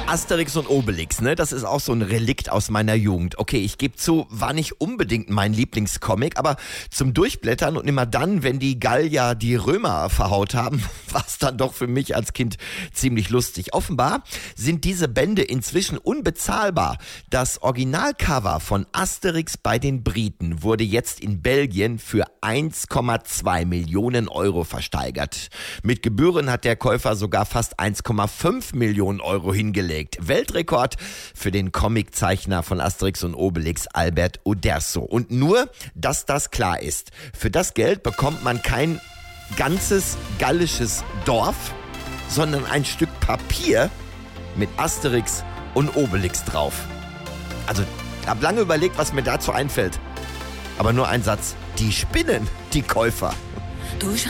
Asterix und Obelix, ne? Das ist auch so ein Relikt aus meiner Jugend. Okay, ich gebe zu, war nicht unbedingt mein Lieblingscomic, aber zum Durchblättern und immer dann, wenn die Gallier die Römer verhaut haben, war es dann doch für mich als Kind ziemlich lustig. Offenbar sind diese Bände inzwischen unbezahlbar. Das Originalcover von Asterix bei den Briten wurde jetzt in Belgien für 1,2 Millionen Euro versteigert. Mit Gebühren hat der Käufer sogar fast 1,5 Millionen Euro hingelegt. Weltrekord für den Comiczeichner von Asterix und Obelix, Albert Uderzo. Und nur, dass das klar ist, für das Geld bekommt man kein ganzes gallisches Dorf, sondern ein Stück Papier mit Asterix und Obelix drauf. Also, ich habe lange überlegt, was mir dazu einfällt. Aber nur ein Satz: Die spinnen, die Käufer.